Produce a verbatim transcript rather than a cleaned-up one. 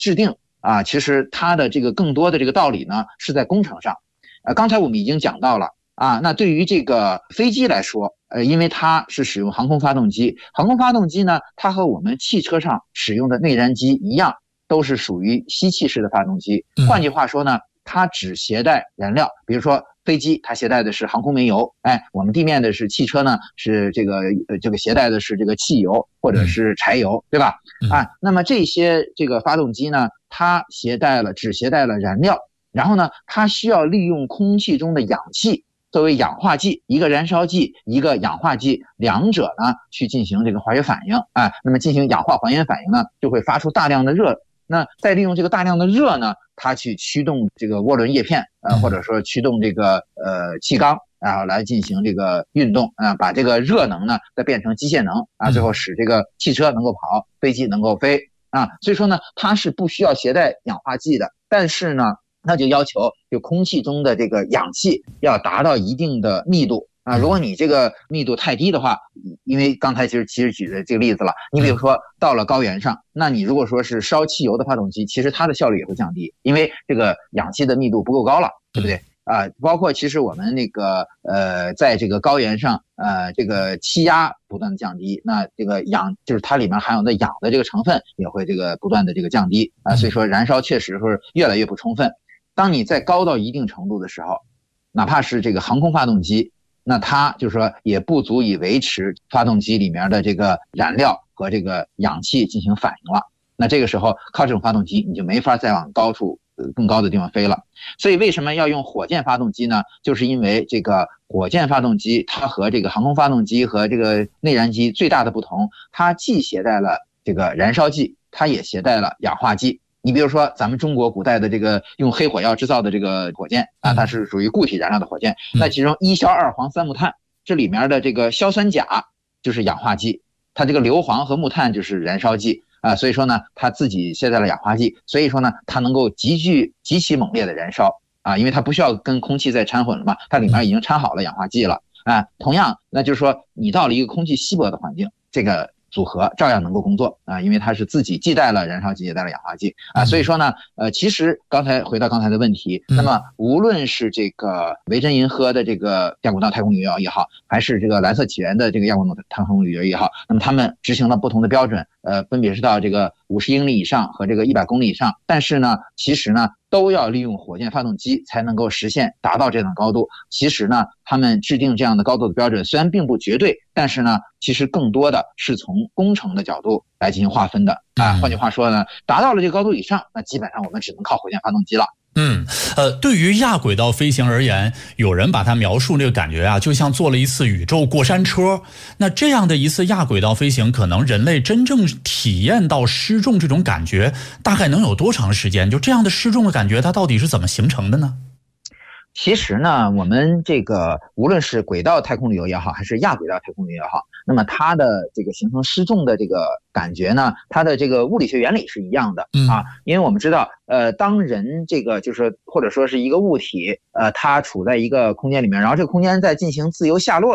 制定啊，其实它的这个更多的这个道理呢是在工程上。呃，刚才我们已经讲到了啊，那对于这个飞机来说，呃，因为它是使用航空发动机，航空发动机呢，它和我们汽车上使用的内燃机一样，都是属于吸气式的发动机。换句话说呢，它只携带燃料，比如说飞机它携带的是航空煤油，哎，我们地面的是汽车呢，是这个呃这个携带的是这个汽油或者是柴油，对吧？啊，那么这些这个发动机呢，它携带了只携带了燃料，然后呢，它需要利用空气中的氧气作为氧化剂，一个燃烧剂，一个氧化剂，两者呢去进行这个化学反应，哎，那么进行氧化还原反应呢，就会发出大量的热。那再利用这个大量的热呢，它去驱动这个涡轮叶片，呃，或者说驱动这个呃气缸，然后来进行这个运动啊、呃，把这个热能呢再变成机械能啊，最后使这个汽车能够跑，飞机能够飞啊。所以说呢，它是不需要携带氧化剂的，但是呢，那就要求就空气中的这个氧气要达到一定的密度。啊，如果你这个密度太低的话，因为刚才其实其实举的这个例子了，你比如说到了高原上，那你如果说是烧汽油的发动机，其实它的效率也会降低，因为这个氧气的密度不够高了，对不对？啊，包括其实我们那个呃，在这个高原上，呃，这个气压不断的降低，那这个氧就是它里面含有的氧的这个成分也会这个不断的这个降低啊，所以说燃烧确实是越来越不充分。当你在高到一定程度的时候，哪怕是这个航空发动机，那它就是说也不足以维持发动机里面的这个燃料和这个氧气进行反应了。那这个时候靠这种发动机你就没法再往高处更高的地方飞了。所以为什么要用火箭发动机呢？就是因为这个火箭发动机它和这个航空发动机和这个内燃机最大的不同，它既携带了这个燃烧剂，它也携带了氧化剂。你比如说咱们中国古代的这个用黑火药制造的这个火箭啊，它是属于固体燃料的火箭，那其中一硝二磺三木炭这里面的这个硝酸钾就是氧化剂，它这个硫磺和木炭就是燃烧剂啊，所以说呢它自己携带了氧化剂，所以说呢它能够极具极其猛烈的燃烧啊，因为它不需要跟空气再掺混了嘛，它里面已经掺好了氧化剂了啊。同样那就是说你到了一个空气稀薄的环境，这个组合照样能够工作啊，因为它是自己既带了燃烧剂也带了氧化剂啊，所以说呢，呃，其实刚才回到刚才的问题，那么无论是这个维珍银河的这个亚滚道太空旅游也好，还是这个蓝色起源的这个亚滚道太空旅游也好，那么他们执行了不同的标准，呃，分别是到这个五十英里以上和这个一百公里以上，但是呢，其实呢，都要利用火箭发动机才能够实现达到这样的高度。其实呢，他们制定这样的高度的标准虽然并不绝对，但是呢，其实更多的是从工程的角度来进行划分的啊。换句话说呢，达到了这个高度以上，那基本上我们只能靠火箭发动机了。 嗯，呃，对于亚轨道飞行而言，有人把它描述这个感觉啊，就像坐了一次宇宙过山车。那这样的一次亚轨道飞行，可能人类真正体验到失重这种感觉，大概能有多长时间？就这样的失重的感觉，它到底是怎么形成的呢？ 其实呢，我们这个无论是轨道太空旅游也好，还是亚轨道太空旅游也好，那么它的这个形成失重的这个感觉呢，它的这个物理学原理是一样的啊。因为我们知道，呃，当人这个就是或者说是一个物体，呃，它处在一个空间里面，然后这个空间在进行自由下落